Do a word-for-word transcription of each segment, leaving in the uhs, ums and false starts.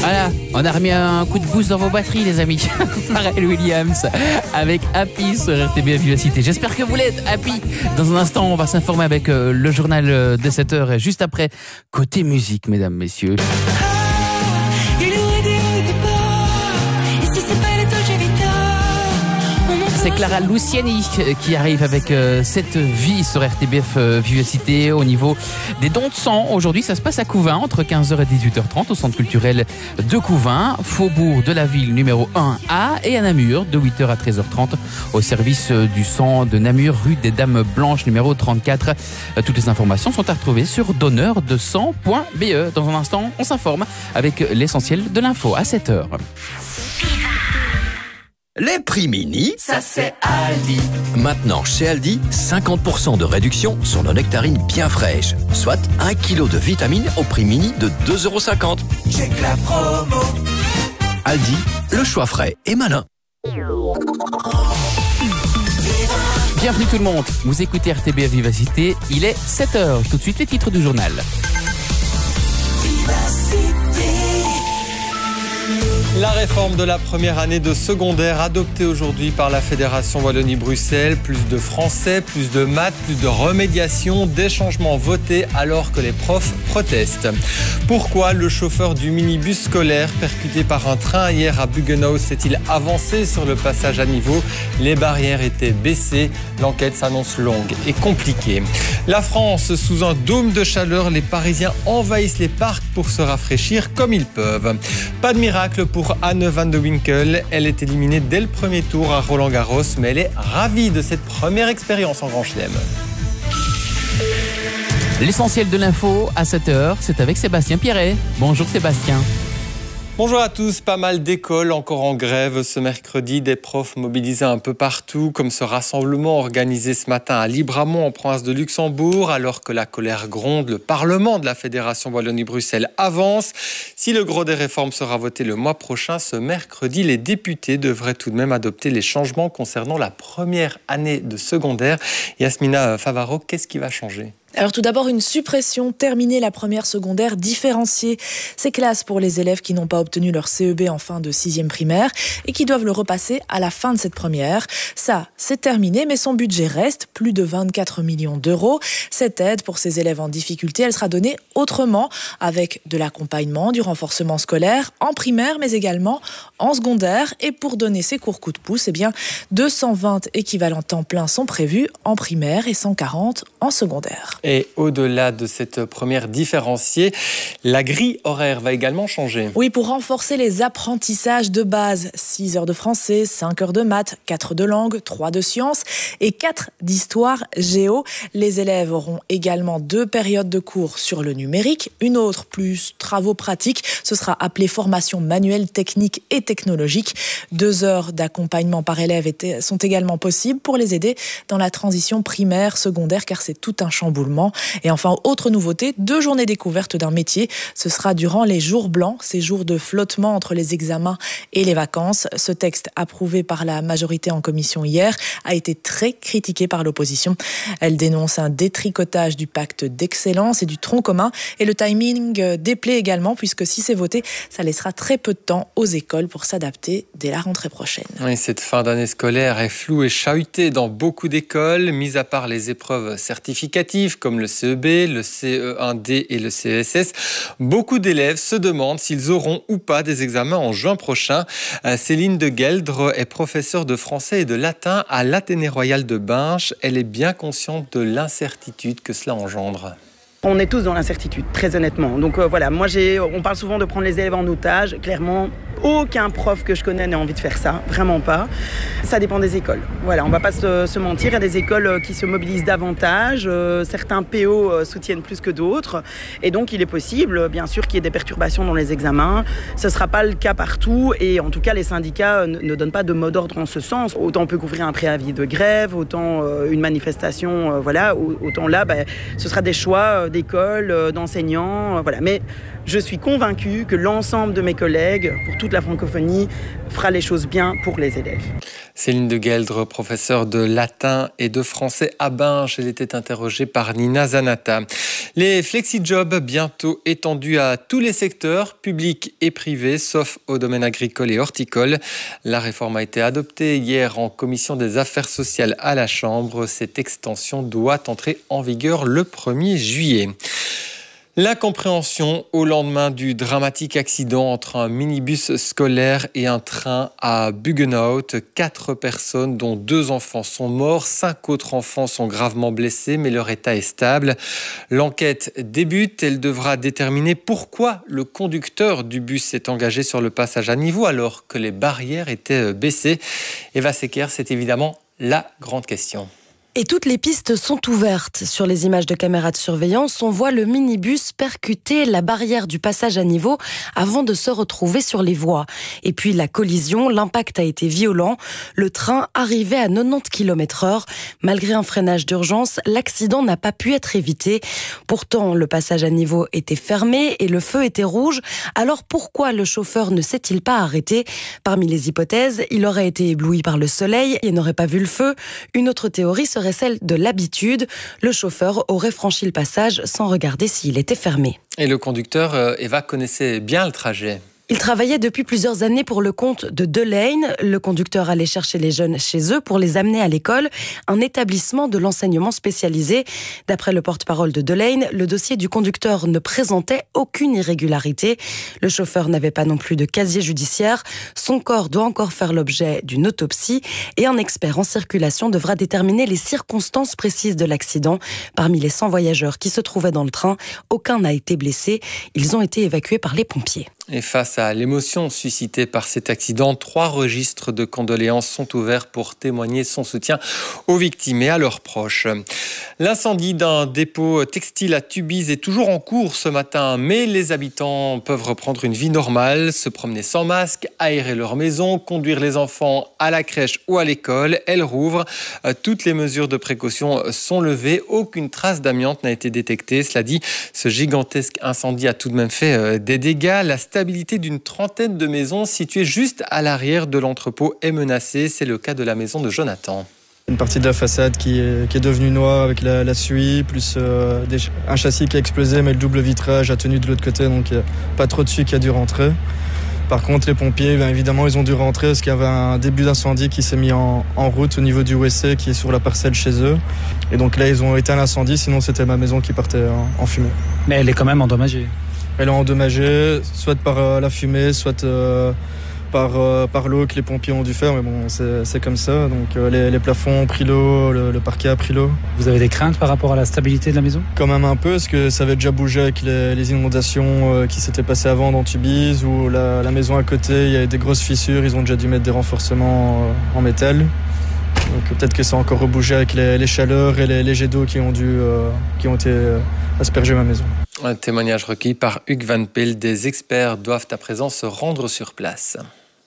Voilà, on a remis un coup de boost dans vos batteries, les amis. Pharrell Williams avec Happy sur R T B F Vivacité. J'espère que vous l'êtes, Happy. Dans un instant, on va s'informer avec euh, le journal euh, de sept heures et juste après, côté musique, mesdames, messieurs. C'est Clara Luciani qui arrive avec euh, cette vie sur R T B F euh, Vivacité au niveau des dons de sang. Aujourd'hui, ça se passe à Couvain entre quinze heures et dix-huit heures trente au centre culturel de Couvain, faubourg de la ville numéro un A, et à Namur de huit heures à treize heures trente au service du sang de Namur, rue des Dames Blanches numéro trente-quatre. Euh, toutes les informations sont à retrouver sur donneur de sang point b e. Dans un instant, on s'informe avec l'essentiel de l'info à sept heures. Les prix mini, ça c'est Aldi. Maintenant chez Aldi, cinquante pour cent de réduction sur nos nectarines bien fraîches. Soit un kilo de vitamines au prix mini de deux euros cinquante. Check la promo. Aldi, le choix frais et malin. Bienvenue tout le monde, vous écoutez R T B F Vivacité, il est sept heures. Tout de suite les titres du journal. Vivacité. La réforme de la première année de secondaire adoptée aujourd'hui par la Fédération Wallonie-Bruxelles. Plus de français, plus de maths, plus de remédiation, des changements votés alors que les profs protestent. Pourquoi le chauffeur du minibus scolaire percuté par un train hier à Buggenhaus s'est-il avancé sur le passage à niveau? Les barrières étaient baissées. L'enquête s'annonce longue et compliquée. La France, sous un dôme de chaleur, les Parisiens envahissent les parcs pour se rafraîchir comme ils peuvent. Pas de miracle pour Anne van de Winkel. Elle est éliminée dès le premier tour à Roland-Garros, mais elle est ravie de cette première expérience en Grand Chelem. L'essentiel de l'info à sept heures, c'est avec Sébastien Pierret. Bonjour Sébastien. Bonjour à tous, pas mal d'écoles encore en grève ce mercredi, des profs mobilisés un peu partout, comme ce rassemblement organisé ce matin à Libramont en province de Luxembourg, alors que la colère gronde, le Parlement de la Fédération Wallonie-Bruxelles avance. Si le gros des réformes sera voté le mois prochain, ce mercredi, les députés devraient tout de même adopter les changements concernant la première année de secondaire. Yasmina Favaro, qu'est-ce qui va changer ? Alors tout d'abord, une suppression, terminer la première secondaire différenciée. Ces classes pour les élèves qui n'ont pas obtenu leur C E B en fin de sixième primaire et qui doivent le repasser à la fin de cette première. Ça, c'est terminé, mais son budget reste, plus de vingt-quatre millions d'euros. Cette aide pour ces élèves en difficulté, elle sera donnée autrement, avec de l'accompagnement, du renforcement scolaire, en primaire, mais également en secondaire. Et pour donner ces cours coup de pouce, eh bien, deux cent vingt équivalents temps plein sont prévus en primaire et cent quarante en secondaire. Et au-delà de cette première différenciée, la grille horaire va également changer. Oui, pour renforcer les apprentissages de base. six heures de français, cinq heures de maths, quatre de langue, trois de sciences et quatre d'histoire géo. Les élèves auront également deux périodes de cours sur le numérique, une autre plus travaux pratiques. Ce sera appelé formation manuelle, technique et technologique. Deux heures d'accompagnement par élève sont également possibles pour les aider dans la transition primaire-secondaire, car c'est tout un chamboulement. Et enfin, autre nouveauté, deux journées découvertes d'un métier. Ce sera durant les jours blancs, ces jours de flottement entre les examens et les vacances. Ce texte, approuvé par la majorité en commission hier, a été très critiqué par l'opposition. Elle dénonce un détricotage du pacte d'excellence et du tronc commun. Et le timing déplaît également, puisque si c'est voté, ça laissera très peu de temps aux écoles pour s'adapter dès la rentrée prochaine. Oui, cette fin d'année scolaire est floue et chahutée dans beaucoup d'écoles, mis à part les épreuves certificatives, comme le C E B, le C E un D et le C E S S. Beaucoup d'élèves se demandent s'ils auront ou pas des examens en juin prochain. Céline de Geldre est professeure de français et de latin à l'Athénée Royal de Binche. Elle est bien consciente de l'incertitude que cela engendre. On est tous dans l'incertitude, très honnêtement. Donc euh, voilà, moi j'ai, on parle souvent de prendre les élèves en otage. Clairement, aucun prof que je connais n'a envie de faire ça, vraiment pas. Ça dépend des écoles. Voilà, on va pas se, se mentir, il y a des écoles qui se mobilisent davantage. Euh, certains P O euh, soutiennent plus que d'autres. Et donc il est possible, bien sûr, qu'il y ait des perturbations dans les examens. Ce sera pas le cas partout. Et en tout cas, les syndicats ne, ne donnent pas de mot d'ordre en ce sens. Autant on peut couvrir un préavis de grève, autant euh, une manifestation, euh, voilà. Autant là, bah, ce sera des choix euh, d'écoles, d'enseignants, voilà. Mais Je suis convaincue que l'ensemble de mes collègues, pour toute la francophonie, fera les choses bien pour les élèves. Céline de Gueldre, professeure de latin et de français à Binche, elle était interrogée par Nina Zanata. Les flexi-jobs bientôt étendus à tous les secteurs, publics et privés, sauf au domaine agricole et horticole. La réforme a été adoptée hier en commission des affaires sociales à la Chambre. Cette extension doit entrer en vigueur le premier juillet. L'incompréhension au lendemain du dramatique accident entre un minibus scolaire et un train à Buggenhout. Quatre personnes, dont deux enfants, sont morts. Cinq autres enfants sont gravement blessés, mais leur état est stable. L'enquête débute. Elle devra déterminer pourquoi le conducteur du bus s'est engagé sur le passage à niveau alors que les barrières étaient baissées. Eva Secker, c'est évidemment la grande question. Et toutes les pistes sont ouvertes. Sur les images de caméras de surveillance, on voit le minibus percuter la barrière du passage à niveau avant de se retrouver sur les voies. Et puis la collision, l'impact a été violent. Le train arrivait à quatre-vingt-dix kilomètres heure. Malgré un freinage d'urgence, l'accident n'a pas pu être évité. Pourtant, le passage à niveau était fermé et le feu était rouge. Alors pourquoi le chauffeur ne s'est-il pas arrêté ? Parmi les hypothèses, il aurait été ébloui par le soleil et n'aurait pas vu le feu. Une autre théorie serait celle de l'habitude. Le chauffeur aurait franchi le passage sans regarder s'il était fermé. Et le conducteur, Eva, connaissait bien le trajet. Il travaillait depuis plusieurs années pour le compte de Delane. Le conducteur allait chercher les jeunes chez eux pour les amener à l'école, un établissement de l'enseignement spécialisé. D'après le porte-parole de Delane, le dossier du conducteur ne présentait aucune irrégularité. Le chauffeur n'avait pas non plus de casier judiciaire. Son corps doit encore faire l'objet d'une autopsie et un expert en circulation devra déterminer les circonstances précises de l'accident. Parmi les cent voyageurs qui se trouvaient dans le train, aucun n'a été blessé. Ils ont été évacués par les pompiers. Et face à l'émotion suscitée par cet accident, trois registres de condoléances sont ouverts pour témoigner son soutien aux victimes et à leurs proches. L'incendie d'un dépôt textile à Tubize est toujours en cours ce matin, mais les habitants peuvent reprendre une vie normale, se promener sans masque, aérer leur maison, conduire les enfants à la crèche ou à l'école. Elle rouvre. Toutes les mesures de précaution sont levées. Aucune trace d'amiante n'a été détectée. Cela dit, ce gigantesque incendie a tout de même fait des dégâts. La stabilité d'une trentaine de maisons situées juste à l'arrière de l'entrepôt est menacée. C'est le cas de la maison de Jonathan. Une partie de la façade qui est, qui est devenue noire avec la, la suie, plus euh, des, un châssis qui a explosé, mais le double vitrage a tenu de l'autre côté, donc il n'y a pas trop de suie qui a dû rentrer. Par contre, les pompiers, bien évidemment, ils ont dû rentrer parce qu'il y avait un début d'incendie qui s'est mis en, en route au niveau du W C qui est sur la parcelle chez eux. Et donc là, ils ont éteint l'incendie, sinon c'était ma maison qui partait en, en fumée. Mais elle est quand même endommagée. Elle est endommagée, soit par euh, la fumée, soit euh, par, euh, par l'eau que les pompiers ont dû faire. Mais bon, c'est, c'est comme ça. Donc euh, les, les plafonds ont pris l'eau, le, le parquet a pris l'eau. Vous avez des craintes par rapport à la stabilité de la maison ? Quand même un peu, parce que ça avait déjà bougé avec les, les inondations euh, qui s'étaient passées avant dans Tubize, où la, la maison à côté, il y avait des grosses fissures. Ils ont déjà dû mettre des renforcements euh, en métal. Donc peut-être que ça a encore rebougé avec les, les chaleurs et les, les jets d'eau qui ont, dû, euh, qui ont été euh, asperger ma maison. Un témoignage recueilli par Hugues Van Peel. Des experts doivent à présent se rendre sur place.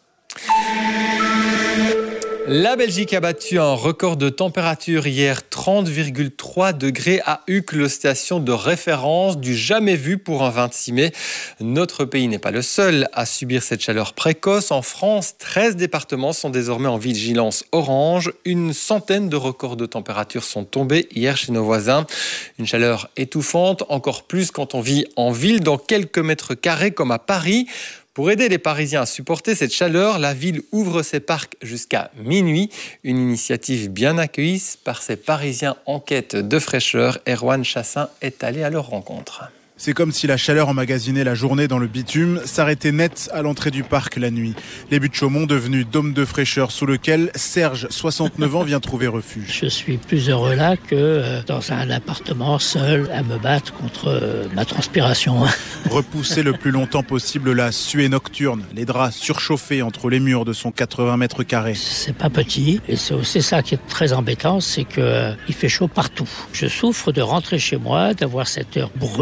La Belgique a battu un record de température hier, trente virgule trois degrés à Uccle, station de référence du jamais vu pour un vingt-six mai. Notre pays n'est pas le seul à subir cette chaleur précoce. En France, treize départements sont désormais en vigilance orange. Une centaine de records de température sont tombés hier chez nos voisins. Une chaleur étouffante, encore plus quand on vit en ville, dans quelques mètres carrés comme à Paris. Pour aider les Parisiens à supporter cette chaleur, la ville ouvre ses parcs jusqu'à minuit. Une initiative bien accueillie par ces Parisiens en quête de fraîcheur. Erwan Chassin est allé à leur rencontre. C'est comme si la chaleur emmagasinée la journée dans le bitume s'arrêtait net à l'entrée du parc la nuit. Les buttes Chaumont devenus dôme de fraîcheur sous lequel Serge, soixante-neuf ans, vient trouver refuge. Je suis plus heureux là que dans un appartement seul à me battre contre ma transpiration. Repousser le plus longtemps possible la suée nocturne, les draps surchauffés entre les murs de son quatre-vingts mètres carrés. C'est pas petit et c'est aussi ça qui est très embêtant, c'est qu'il fait chaud partout. Je souffre de rentrer chez moi, d'avoir cette heure brûlante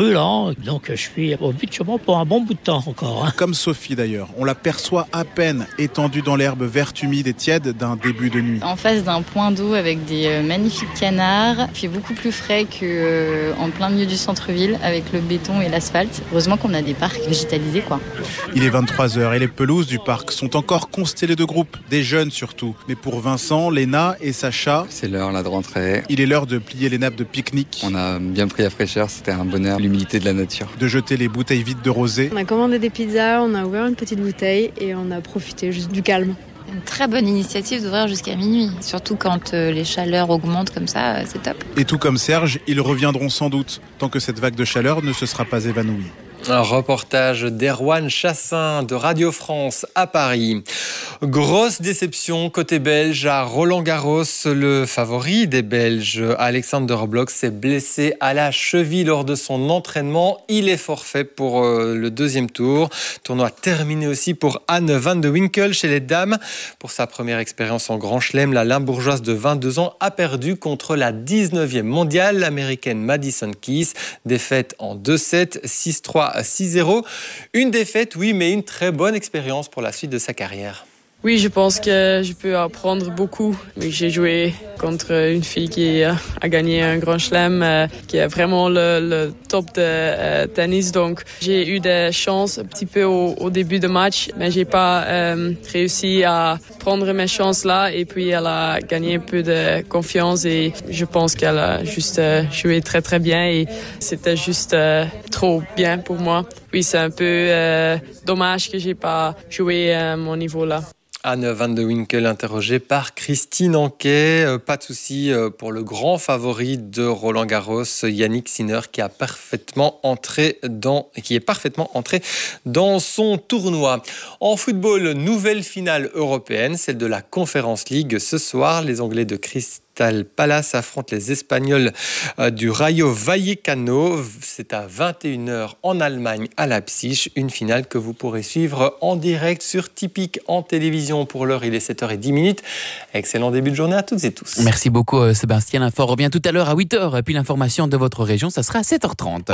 temps. Donc je suis au but de Chaumont pour un bon bout de temps encore. Hein. Comme Sophie d'ailleurs, on l'aperçoit à peine étendue dans l'herbe verte humide et tiède d'un début de nuit. En face d'un point d'eau avec des euh, magnifiques canards, il fait beaucoup plus frais qu'en euh, plein milieu du centre-ville avec le béton et l'asphalte. Heureusement qu'on a des parcs végétalisés, quoi. Il est vingt-trois heures et les pelouses du parc sont encore constellées de groupes, des jeunes surtout. Mais pour Vincent, Léna et Sacha, c'est l'heure là de rentrer. Il est l'heure de plier les nappes de pique-nique. On a bien pris la fraîcheur, c'était un bonheur, l'humidité de la nature. De jeter les bouteilles vides de rosé. On a commandé des pizzas, on a ouvert une petite bouteille et on a profité juste du calme. Une très bonne initiative d'ouvrir jusqu'à minuit, surtout quand euh, les chaleurs augmentent comme ça, euh, c'est top. Et tout comme Serge, ils reviendront sans doute, tant que cette vague de chaleur ne se sera pas évanouie. Un reportage d'Erwan Chassin de Radio France à Paris. Grosse déception côté belge à Roland-Garros. Le favori des Belges, Alexander Blok, s'est blessé à la cheville lors de son entraînement. Il est forfait pour euh, le deuxième tour. Tournoi terminé aussi pour Anne van de Winkel chez les dames. Pour sa première expérience en Grand Chelem, la Limbourgeoise de vingt-deux ans a perdu contre la dix-neuvième mondiale, l'américaine Madison Keys. Défaite en deux sept, six trois, six zéro. Une défaite, oui, mais une très bonne expérience pour la suite de sa carrière. Oui, je pense que je peux apprendre beaucoup. J'ai joué contre une fille qui a gagné un grand chelem, euh, qui est vraiment le, le top de euh, tennis. Donc, j'ai eu des chances un petit peu au, au début du match, mais j'ai pas euh, réussi à prendre mes chances là. Et puis, elle a gagné un peu de confiance et je pense qu'elle a juste euh, joué très très bien et c'était juste euh, trop bien pour moi. Oui, c'est un peu euh, dommage que j'ai pas joué à mon niveau là. Anne van de Winkel interrogée par Christine Anquet. Euh, pas de souci euh, pour le grand favori de Roland-Garros, Yannick Sinner, qui a parfaitement entré dans, qui est parfaitement entré dans son tournoi. En football, nouvelle finale européenne, celle de la Conference League. Ce soir, les Anglais de Crystal Palace affrontent les Espagnols euh, du Rayo Vallecano. C'est à vingt et une heures en Allemagne, à Leipzig. Une finale que vous pourrez suivre en direct sur Tipic en télévision. Pour l'heure, il est sept heures dix. Excellent début de journée à toutes et tous. Merci beaucoup Sébastien. L'info revient tout à l'heure à huit heures. Et puis l'information de votre région, ça sera à sept heures trente.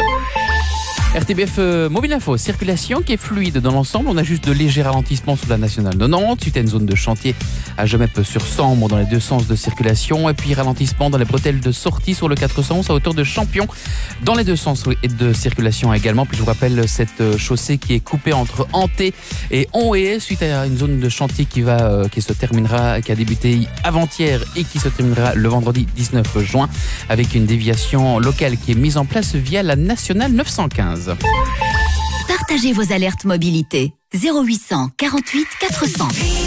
R T B F euh, Mobile Info, circulation qui est fluide dans l'ensemble. On a juste de légers ralentissements sur la nationale de Nantes. Suite à une zone de chantier à Gemep sur Sambre dans les deux sens de circulation. Et puis ralentissement dans les bretelles de sortie sur le quatre cent onze à hauteur de Champion dans les deux sens de circulation également. Puis je vous rappelle cette chaussée qui est coupée entre Hanté et Onhé suite à une zone de chantier qui va, euh, qui se terminera, qui a débuté avant-hier et qui se terminera le vendredi dix-neuf juin avec une déviation locale qui est mise en place via la nationale neuf cent quinze. Partagez vos alertes mobilité. zéro huit cent quarante-huit quatre cents.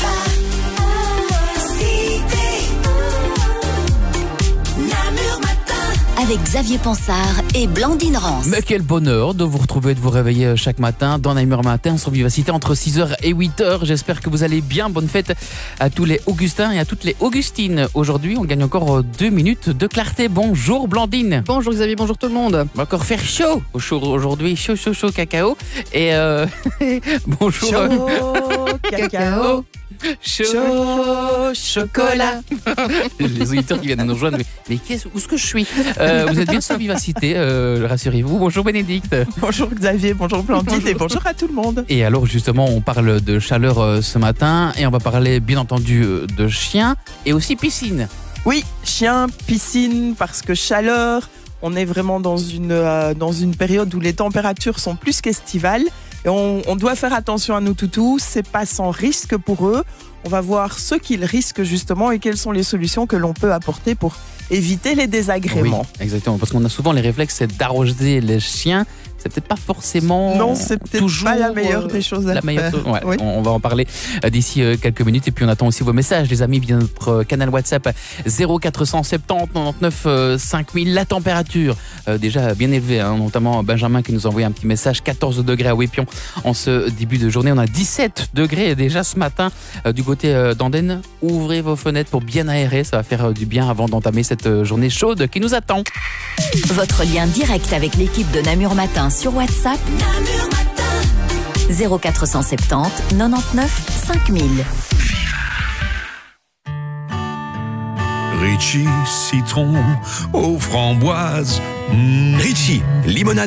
Avec Xavier Pansard et Blandine Rance. Mais quel bonheur de vous retrouver et de vous réveiller chaque matin dans Namur Matin sur Vivacité entre six heures et huit heures. J'espère que vous allez bien. Bonne fête à tous les Augustins et à toutes les Augustines. Aujourd'hui, on gagne encore deux minutes de clarté. Bonjour Blandine. Bonjour Xavier, bonjour tout le monde. On va encore faire chaud aujourd'hui. Chaud, chaud, chaud, cacao. Et euh... bonjour. Chaud, cacao. Chaud, chaud chocolat. Les auditeurs qui viennent de nous rejoindre, mais, mais qu'est-ce, où est-ce que je suis euh, Vous êtes bien sur Vivacité, euh, rassurez-vous. Bonjour Bénédicte. Bonjour Xavier, bonjour Blandine et bonjour à tout le monde. Et alors justement, on parle de chaleur euh, ce matin et on va parler bien entendu euh, de chiens et aussi piscine. Oui, chiens, piscine, parce que chaleur, on est vraiment dans une, euh, dans une période où les températures sont plus qu'estivales. Et on, on doit faire attention à nos toutous, c'est pas sans risque pour eux. On va voir ce qu'ils risquent justement et quelles sont les solutions que l'on peut apporter pour éviter les désagréments. Oui, exactement, parce qu'on a souvent les réflexes, c'est d'arroser les chiens. C'est peut-être pas forcément non, c'est peut-être toujours pas la meilleure des choses à la meilleure faire. Chose, ouais, oui. on, on va en parler d'ici quelques minutes et puis on attend aussi vos messages les amis via notre canal WhatsApp zéro quatre cent soixante-dix quatre-vingt-neuf cinq mille. La température euh, déjà bien élevée, hein, notamment Benjamin qui nous a envoyé un petit message, quatorze degrés à Wépion en ce début de journée. On a dix-sept degrés déjà ce matin euh, du côté euh, d'Andenne. Ouvrez vos fenêtres pour bien aérer, ça va faire euh, du bien avant d'entamer cette euh, journée chaude qui nous attend. Votre lien direct avec l'équipe de Namur Matin sur WhatsApp Namur Matin zéro quatre cent soixante-dix quatre-vingt-neuf cinq mille. Ritchie citron aux framboises. Mmh. Ritchie limonade.